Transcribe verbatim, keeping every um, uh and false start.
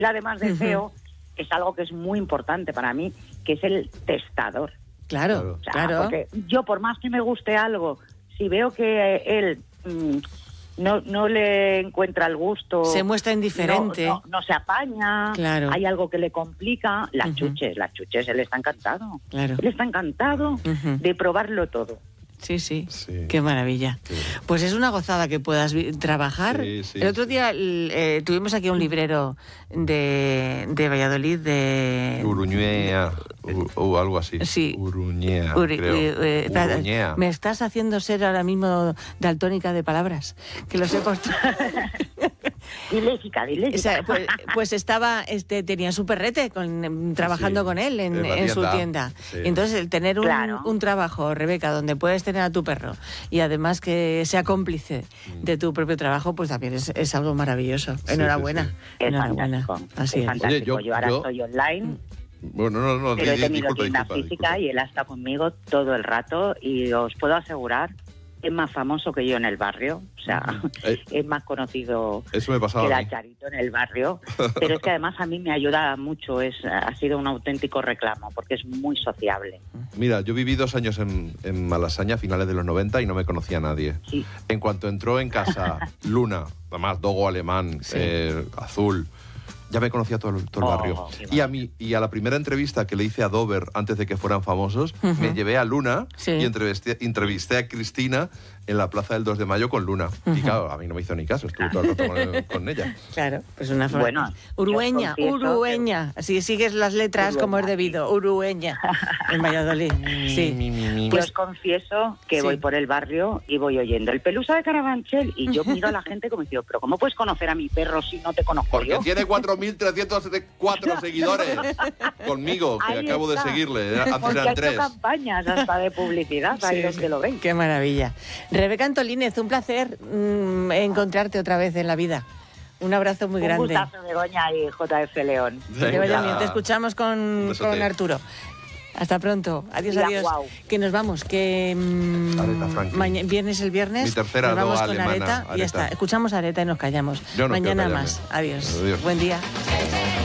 además de feo, es algo que es muy importante para mí, que es el testador. Claro, o sea, claro. Porque yo, por más que me guste algo, si veo que él mmm, no, no le encuentra el gusto... Se muestra indiferente. No, no, no se apaña, claro. hay algo que le complica. Las uh-huh. chuches, las chuches, él está encantado. Claro. Él está encantado uh-huh. de probarlo todo. Sí, sí, sí, qué maravilla. Sí. Pues es una gozada que puedas trabajar. Sí, sí, el otro día eh, tuvimos aquí un librero de, de Valladolid de... Uruñea, o algo así. Sí. Uruñea, Uri, creo. Eh, eh, Uruñea. Me estás haciendo ser ahora mismo daltónica de palabras, que lo sé por tú. Diléxica, diléxica. O sea, pues, pues estaba, este, tenía su perrete con, trabajando sí, con él en, en, en su tienda. Sí. Y entonces el tener un, claro. un trabajo, Rebeca, donde puedes tener a tu perro y además que sea cómplice mm. de tu propio trabajo, pues también es, es algo maravilloso. Sí, Enhorabuena. Sí, sí. Enhorabuena. Fantástico. Así es. Fantástico. Oye, yo, yo ahora yo... estoy online. Bueno, no, no, pero he tenido disculpa, tienda disculpa, física disculpa. y él está conmigo todo el rato y os puedo asegurar es más famoso que yo en el barrio, o sea, eh, es más conocido eso me pasaba que la Charito en el barrio, pero es que además a mí me ayuda mucho, es ha sido un auténtico reclamo, porque es muy sociable. Mira, yo viví dos años en, en Malasaña, a finales de los noventa, y no me conocía a nadie. Sí. En cuanto entró en casa Luna, además dogo alemán, sí. eh, azul... Ya me conocía todo el, todo el oh, barrio. Y a mí, y a la primera entrevista que le hice a Dover antes de que fueran famosos, uh-huh. me llevé a Luna sí. y entrevisté, entrevisté a Cristina en la Plaza del dos de Mayo con Luna. Uh-huh. Y claro, a mí no me hizo ni caso, estuve todo el rato con, con ella. Claro, pues una forma. Bueno, Urueña, Urueña. Que... Si sigues las letras Urueña. Como es debido. Urueña, en Valladolid. Sí. Mi, mi, mi. Pues os confieso que sí. voy por el barrio y voy oyendo el Pelusa de Carabanchel y yo miro a la gente como digo, pero ¿cómo puedes conocer a mi perro si no te conozco Porque yo? tiene cuatro mil trescientos cuatro seguidores conmigo, que ahí acabo está. de seguirle. Antes Porque eran ha hecho tres. campañas hasta de publicidad, ahí sí, donde lo veis. Qué maravilla. Rebeca Antolínez, un placer mmm, encontrarte otra vez en la vida. Un abrazo muy un grande. Un gustazo, Begoña y J F León. Que vaya bien, te escuchamos con, con Arturo. Hasta pronto. Adiós, ya, adiós. Wow. Que nos vamos. Que mmm, mañana, viernes el viernes. Mi tercera nos vamos doa con alemana, Areta, Areta. Y ya está. Escuchamos a Areta y nos callamos. Yo no mañana más. Adiós. Adiós. Buen día.